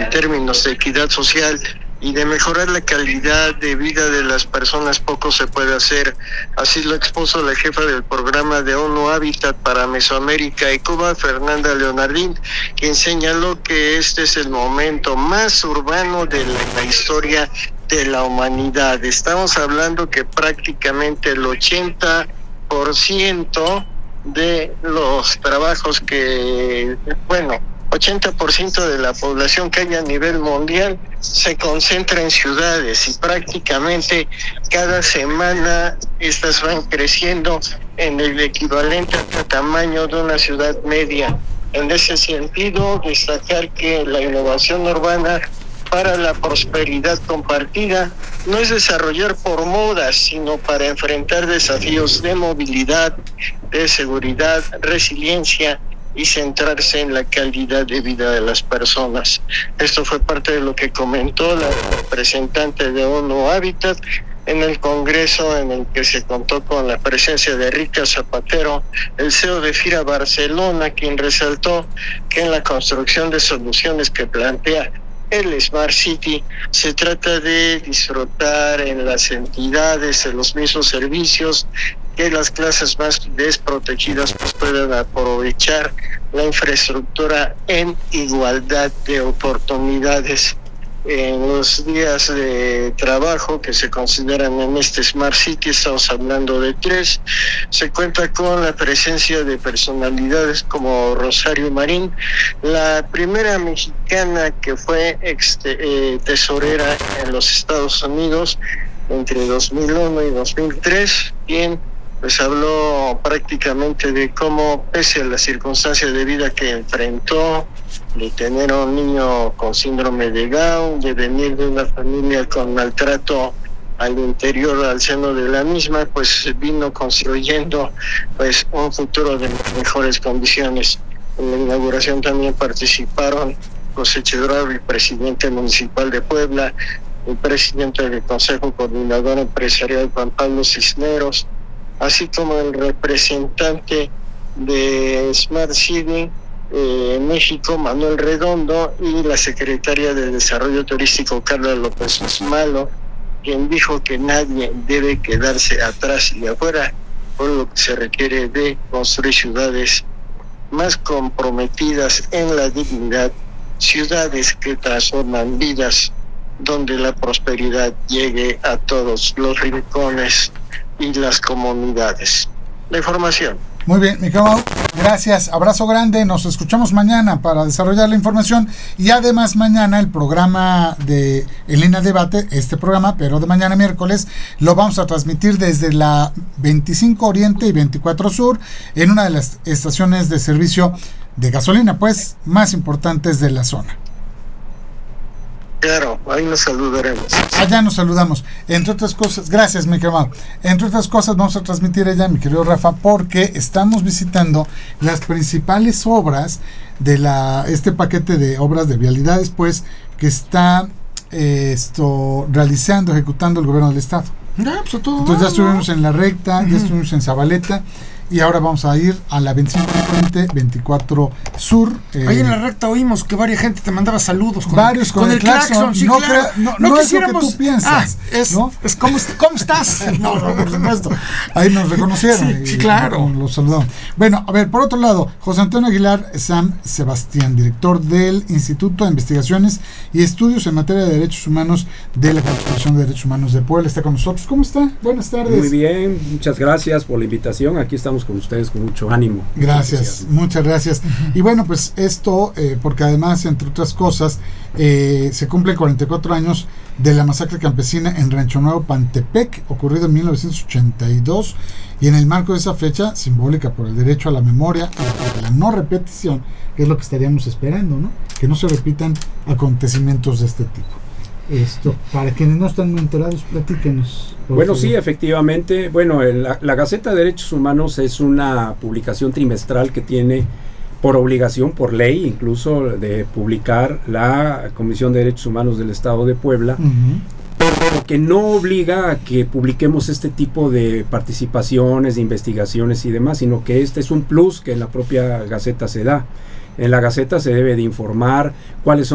en términos de equidad social y de mejorar la calidad de vida de las personas, poco se puede hacer. Así lo expuso la jefa del programa de ONU Hábitat para Mesoamérica y Cuba, Fernanda Leonardín, quien señaló que este es el momento más urbano de la historia de la humanidad. Estamos hablando que prácticamente el 80% de los trabajos 80% de la población que hay a nivel mundial se concentra en ciudades y prácticamente cada semana estas van creciendo en el equivalente al tamaño de una ciudad media. En ese sentido, destacar que la innovación urbana para la prosperidad compartida no es desarrollar por moda, sino para enfrentar desafíos de movilidad, de seguridad, resiliencia y centrarse en la calidad de vida de las personas. Esto fue parte de lo que comentó la representante de ONU Hábitat en el Congreso, en el que se contó con la presencia de Rica Zapatero, el CEO de FIRA Barcelona, quien resaltó que en la construcción de soluciones que plantea el Smart City se trata de disfrutar en las entidades de los mismos servicios, que las clases más desprotegidas pues puedan aprovechar la infraestructura en igualdad de oportunidades. En los días de trabajo que se consideran en este Smart City, estamos hablando de 3, se cuenta con la presencia de personalidades como Rosario Marín, la primera mexicana que fue tesorera en los Estados Unidos entre 2001 y 2003, quien pues habló prácticamente de cómo, pese a las circunstancias de vida que enfrentó, de tener a un niño con síndrome de Down, de venir de una familia con maltrato al interior, al seno de la misma, pues vino construyendo pues un futuro de mejores condiciones. En la inauguración también participaron José Chedrón, el presidente municipal de Puebla, el presidente del Consejo Coordinador Empresarial Juan Pablo Cisneros, así como el representante de Smart City México, Manuel Redondo, y la secretaria de Desarrollo Turístico, Carla López Osmalo, quien dijo que nadie debe quedarse atrás y afuera, por lo que se requiere de construir ciudades más comprometidas en la dignidad, ciudades que transforman vidas, donde la prosperidad llegue a todos los rincones y las comunidades. La información. Muy bien, mi querido, gracias, abrazo grande, nos escuchamos mañana para desarrollar la información y además mañana el programa de En Línea Debate, este programa, pero de mañana miércoles, lo vamos a transmitir desde la 25 Oriente y 24 Sur en una de las estaciones de servicio de gasolina, pues, más importantes de la zona. Claro, ahí nos saludaremos. Allá nos saludamos. Entre otras cosas, gracias, mi querido. Entre otras cosas, vamos a transmitir allá, mi querido Rafa, porque estamos visitando las principales obras de este paquete de obras de vialidades, pues, que está realizando, ejecutando el gobierno del estado. Entonces ya estuvimos en La Recta, ya estuvimos en Zabaleta, y ahora vamos a ir a la 25 Oriente, 24 Sur. Ahí en La Recta oímos que varias gente te mandaba saludos con el claxon. Sí, no, claro. no es lo que tú piensas. ¿no? ¿Cómo estás? No, por supuesto. Ahí nos reconocieron. Sí, claro. Los saludamos. Bueno, a ver, por otro lado, José Antonio Aguilar San Sebastián, director del Instituto de Investigaciones y Estudios en Materia de Derechos Humanos de la Corporación de Derechos Humanos de Puebla, está con nosotros. ¿Cómo está? Buenas tardes. Muy bien, muchas gracias por la invitación. Aquí estamos con ustedes con mucho ánimo. Gracias, muchas gracias. Y bueno, pues esto, porque además, entre otras cosas, se cumplen 44 años de la masacre campesina en Rancho Nuevo, Pantepec, ocurrido en 1982, y en el marco de esa fecha simbólica por el derecho a la memoria y a la no repetición, que es lo que estaríamos esperando, ¿no? Que no se repitan acontecimientos de este tipo. Para quienes no están muy enterados, platíquenos. Bueno, sí, efectivamente. Bueno, la Gaceta de Derechos Humanos es una publicación trimestral que tiene por obligación, por ley, incluso de publicar la Comisión de Derechos Humanos del Estado de Puebla, pero que no obliga a que publiquemos este tipo de participaciones, de investigaciones y demás, sino que este es un plus que en la propia Gaceta se da. En la Gaceta se debe de informar cuáles son